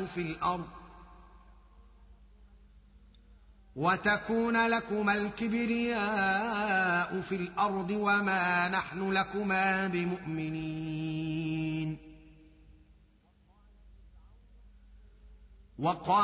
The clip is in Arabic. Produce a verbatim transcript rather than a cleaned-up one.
في الأرض وتكون لكما الكبرياء في الأرض وما نحن لكما بمؤمنين. وقال